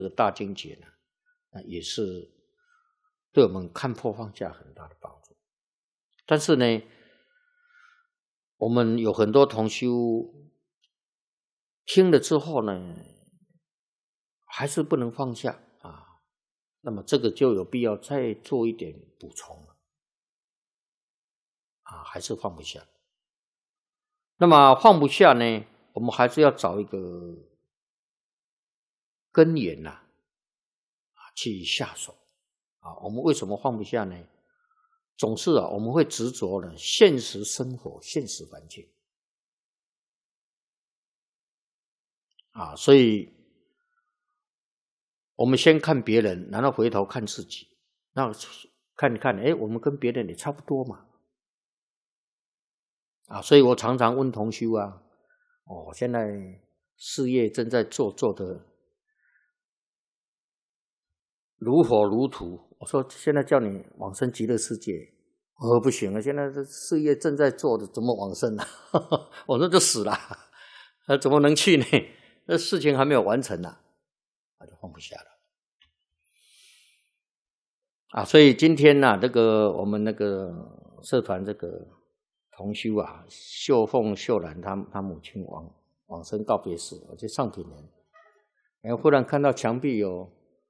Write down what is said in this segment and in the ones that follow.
这个大经解呢，也是对我们看破放下很大的帮助。但是呢，我们有很多同修听了之后呢，还是不能放下啊，那么这个就有必要再做一点补充了啊，还是放不下。那么放不下呢，我们还是要找一个根源去下手啊。我们为什么放不下呢？总是我们会执着呢现实生活、现实环境啊，所以我们先看别人，然后回头看自己，那看一看，我们跟别人也差不多嘛啊。所以我常常问同修现在事业正在做的如火如荼，我说现在叫你往生极乐世界，不行了，现在这事业正在做的，怎么往生啊？我说就死了，怎么能去呢？那事情还没有完成呢，那就放不下了啊。所以今天这个我们那个社团这个同修秀凤、秀兰他母亲往生告别式，我去上品人，忽然看到墙壁有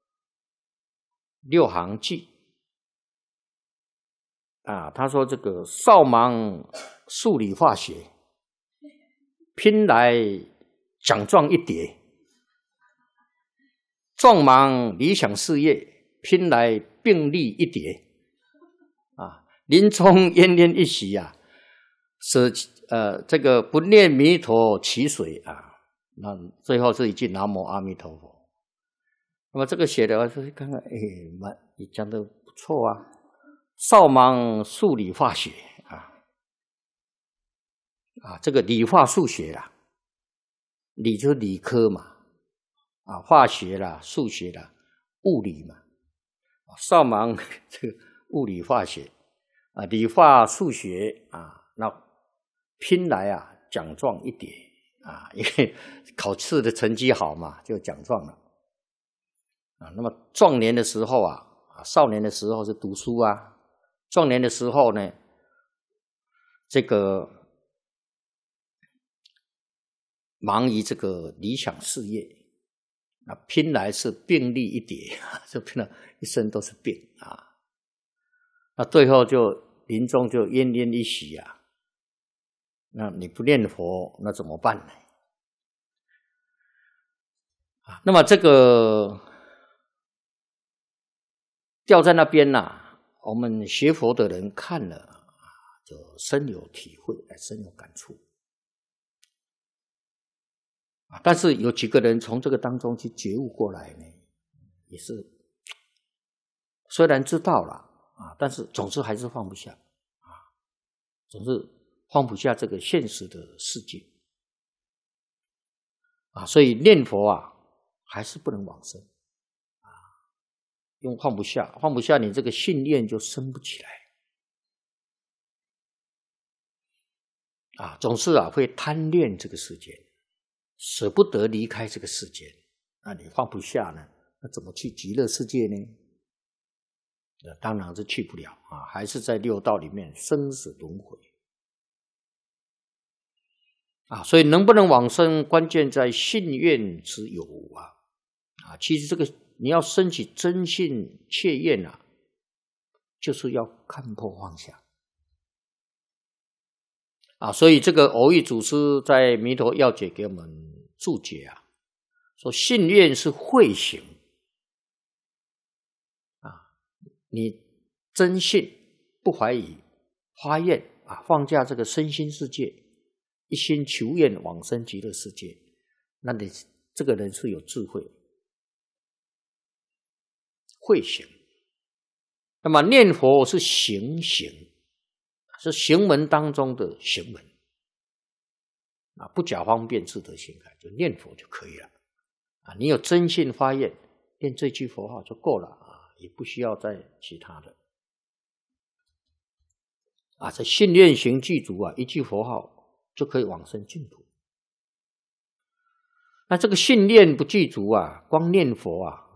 6行记他说这个少忙数理化学，拼来奖状一叠；壮忙理想事业，拼来病历一叠。临终奄奄一息是这个不念弥陀祈水那最后是一句南无阿弥陀佛。那么这个写的我说看看，你讲的不错少忙数理化学这个理化数学理就是理科嘛化学数学物理嘛，少忙这个物理化学理化数学那拼来奖状一叠因为考试的成绩好嘛，就奖状了那么壮年的时候少年的时候是读书壮年的时候呢，这个忙于这个理想事业拼来是病历一叠，就拼了一生都是病那最后就临终就奄奄一息那你不念佛那怎么办呢那么这个掉在那边我们学佛的人看了就深有体会，深有感触但是有几个人从这个当中去觉悟过来呢，也是虽然知道了但是总是还是放不下总是放不下这个现实的世界所以念佛还是不能往生用放不下你这个信念就生不起来总是会贪恋这个世界，舍不得离开这个世界，那你放不下呢，那怎么去极乐世界呢？当然是去不了还是在六道里面生死轮回所以能不能往生，关键在信愿之有其实这个你要升起真信切愿就是要看破放下所以这个偶益祖师在弥陀要解给我们注解说信愿是慧行你真信不怀疑发愿放下这个身心世界，一心求愿往生极乐世界，那你这个人是有智慧慧行。那么念佛是行行，是行门当中的行门不假方便自得心开，就念佛就可以了你有真信发愿，念这句佛号就够了也不需要再其他的这信愿行具足一句佛号就可以往生净土。 那这个信念不具足啊，光念佛啊，